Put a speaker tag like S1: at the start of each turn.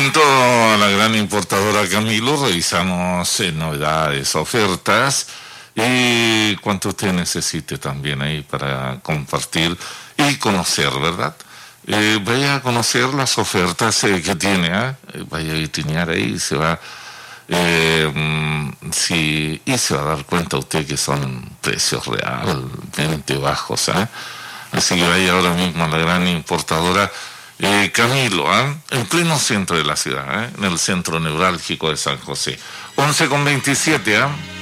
S1: Junto a la gran importadora Camilo revisamos novedades, ofertas y cuanto usted necesite también ahí para compartir y conocer, ¿verdad? Vaya a conocer las ofertas que tiene, vaya a vitrinear ahí y se va, y se va a dar cuenta usted que son precios realmente bajos, Así que vaya ahora mismo a la gran importadora Camilo, en pleno centro de la ciudad, en el centro neurálgico de San José. 11:27,